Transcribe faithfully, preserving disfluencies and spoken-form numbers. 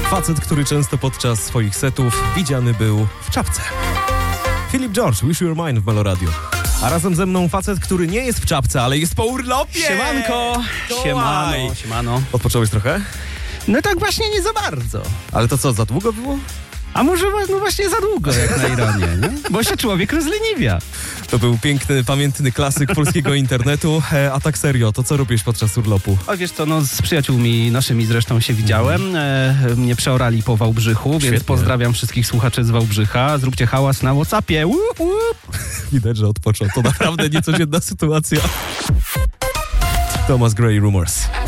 Facet, który często podczas swoich setów widziany był w czapce. Philip George, Wish You Were Mine w Meloradio. A razem ze mną facet, który nie jest w czapce, ale jest po urlopie! Siemanko! Siemano, siemano. Odpocząłeś trochę? No tak właśnie nie za bardzo. Ale to co, za długo było? A może no właśnie za długo, jak na Iranie, nie? Bo się człowiek rozleniwia. To był piękny, pamiętny klasyk polskiego internetu. E, a tak serio, to co robiłeś podczas urlopu? O wiesz co, no z przyjaciółmi naszymi zresztą się widziałem. E, mnie przeorali po Wałbrzychu, Świetnie. Więc pozdrawiam wszystkich słuchaczy z Wałbrzycha. Zróbcie hałas na WhatsAppie. Łup, łup. Widać, że odpoczął. To naprawdę niecodzienna sytuacja. Thomas Gray, Rumors.